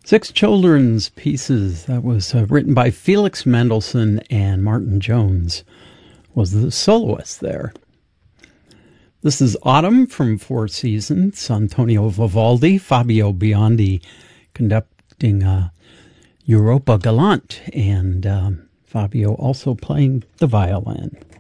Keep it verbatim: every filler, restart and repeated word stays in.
Six children's pieces. That was uh, written by Felix Mendelssohn, and Martin Jones was the soloist there. This is Autumn from Four Seasons. Antonio Vivaldi, Fabio Biondi conducting uh, Europa Galante, and um, Fabio also playing the violin.